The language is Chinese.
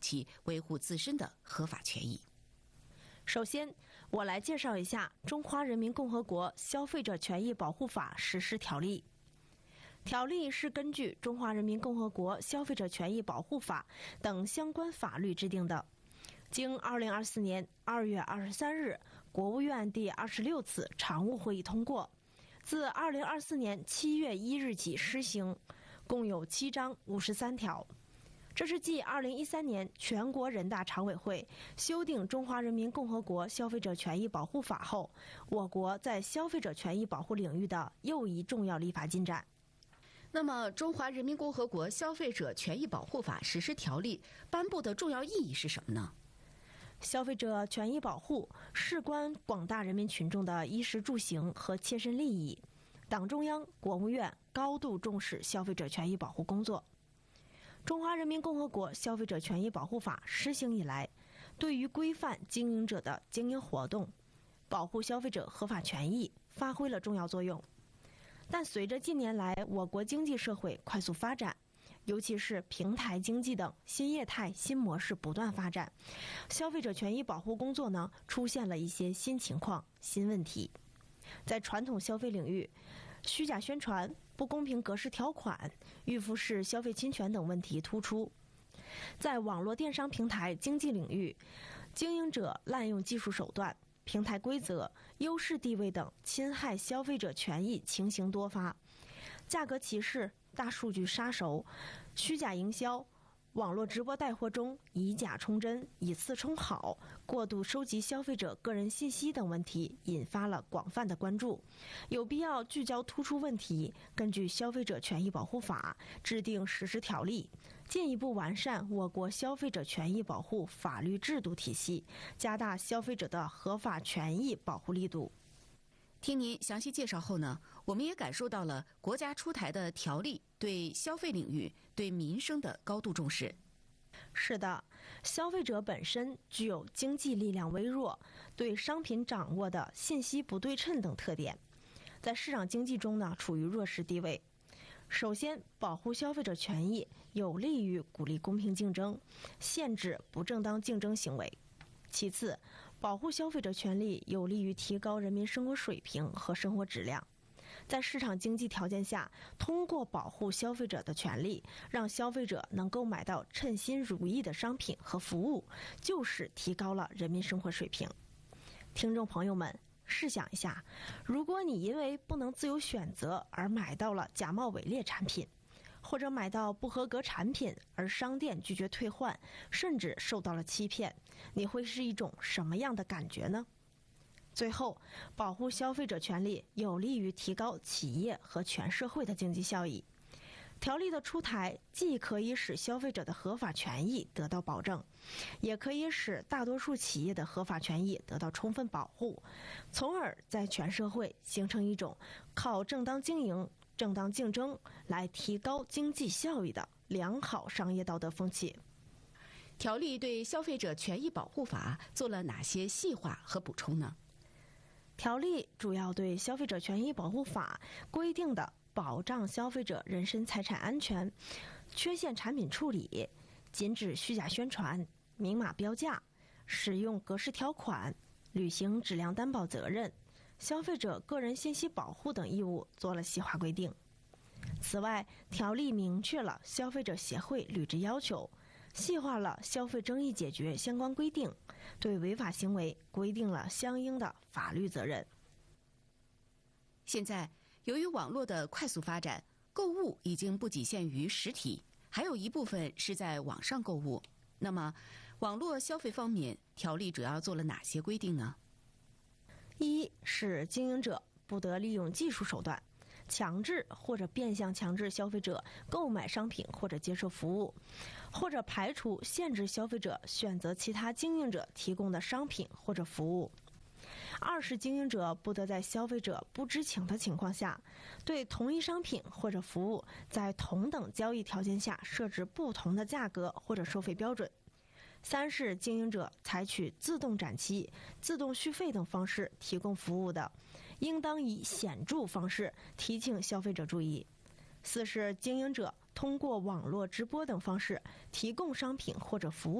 其维护自身的合法权益。 首先，我来介绍一下《中华人民共和国消费者权益保护法实施条例》。条例是根据《中华人民共和国消费者权益保护法》等相关法律制定的，经2024年2月23日国务院第26次常务会议通过，自2024年7月1日起施行，共有7章53条。这是继2013年全国人大常委会修订《中华人民共和国消费者权益保护法》后，我国在消费者权益保护领域的又一重要立法进展。 那么，《中华人民共和国消费者权益保护法实施条例》颁布的重要意义是什么呢？ 消费者权益保护事关广大人民群众的衣食住行和切身利益，党中央、国务院高度重视消费者权益保护工作。中华人民共和国消费者权益保护法施行以来，对于规范经营者的经营活动、保护消费者合法权益发挥了重要作用。但随着近年来我国经济社会快速发展，尤其是平台经济等新业态新模式不断发展，消费者权益保护工作呢出现了一些新情况、新问题。在传统消费领域，虚假宣传、不公平格式条款、预付式消费侵权等问题突出。在网络电商平台经济领域，经营者滥用技术手段、平台规则、优势地位等侵害消费者权益情形多发，价格歧视、大数据杀熟、虚假营销、网络直播带货中以假充真、以次充好、过度收集消费者个人信息等问题引发了广泛的关注，有必要聚焦突出问题，根据《消费者权益保护法》制定实施条例，进一步完善我国消费者权益保护法律制度体系，加大消费者的合法权益保护力度。 听您详细介绍后呢，我们也感受到了国家出台的条例对消费领域、对民生的高度重视。 是的，消费者本身具有经济力量微弱、对商品掌握的信息不对称等特点，在市场经济中呢处于弱势地位。首先，保护消费者权益有利于鼓励公平竞争，限制不正当竞争行为。其次，保护消费者权利有利于提高人民生活水平和生活质量。在市场经济条件下，通过保护消费者的权利，让消费者能够买到称心如意的商品和服务，就是提高了人民生活水平。听众朋友们，试想一下，如果你因为不能自由选择而买到了假冒伪劣产品，或者买到不合格产品而商店拒绝退换，甚至受到了欺骗，你会是一种什么样的感觉呢？最后，保护消费者权利有利于提高企业和全社会的经济效益。条例的出台既可以使消费者的合法权益得到保证，也可以使大多数企业的合法权益得到充分保护，从而在全社会形成一种靠正当经营、正当竞争来提高经济效益的良好商业道德风气。 条例对消费者权益保护法做了哪些细化和补充呢？ 条例主要对消费者权益保护法规定的保障消费者人身财产安全、缺陷产品处理、禁止虚假宣传、明码标价、使用格式条款、履行质量担保责任、消费者个人信息保护等义务做了细化规定。此外，条例明确了消费者协会履职要求，细化了消费争议解决相关规定，对违法行为规定了相应的法律责任。 现在，由于网络的快速发展，购物已经不仅限于实体，还有一部分是在网上购物。那么，网络消费方面，条例主要做了哪些规定呢？ 一是经营者不得利用技术手段强制或者变相强制消费者购买商品或者接受服务，或者排除限制消费者选择其他经营者提供的商品或者服务。二是经营者不得在消费者不知情的情况下，对同一商品或者服务在同等交易条件下设置不同的价格或者收费标准。三是经营者采取自动展期、自动续费等方式提供服务的，应当以显著方式提醒消费者注意。四是经营者通过网络直播等方式提供商品或者服务